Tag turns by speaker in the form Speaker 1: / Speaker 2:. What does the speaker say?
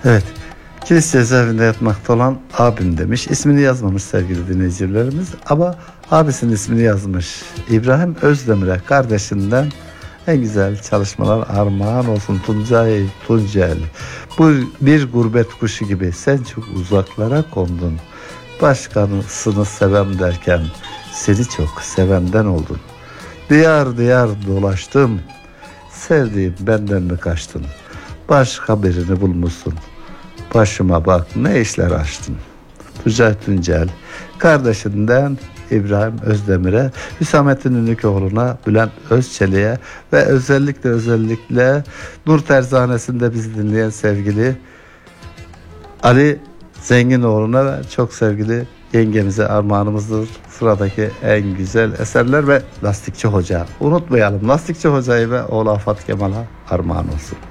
Speaker 1: Evet. Kilis cezaevinde yatmakta olan abim demiş. İsmini yazmamış sevgili dinleyicilerimiz ama abisinin ismini yazmış. İbrahim Özdemir'e kardeşinden en güzel çalışmalar armağan olsun Tuncel. Bu bir gurbet kuşu gibi sen çok uzaklara kondun. Başkasını sevem derken seni çok sevenden oldun. Diyar diyar dolaştım. Sevdiğim benden mi kaçtın? Başka birini bulmuşsun. Başıma bak ne işler açtın. Tuncel kardeşinden İbrahim Özdemir'e, Hüsamettin Ünlükoğlu'na, Bülent Özçelik'e ve özellikle Nur Terzanesinde bizi dinleyen sevgili Ali Zenginoğlu'na ve çok sevgili yengemize armağanımızdır. Sıradaki en güzel eserler ve Lastikçi Hoca. Unutmayalım, Lastikçi Hoca'yı ve oğlu Afat Kemal'a armağan olsun.